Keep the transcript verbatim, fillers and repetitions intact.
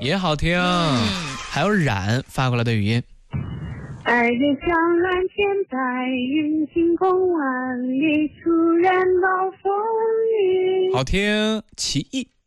也好听。嗯、还有冉发过来的语音。 二月江南千百云，晴空万里，突然暴风雨。 好听。奇异。